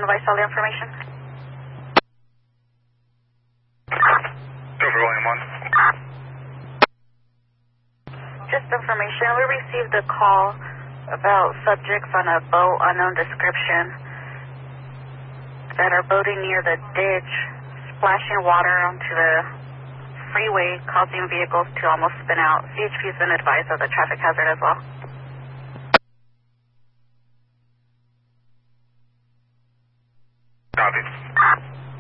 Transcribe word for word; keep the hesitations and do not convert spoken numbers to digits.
advise all the information. Silver William one. Just information. We received a call about subjects on a boat, unknown description, that are boating near the ditch, splashing water onto the freeway, causing vehicles to almost spin out. C H P has been advised of the traffic hazard as well.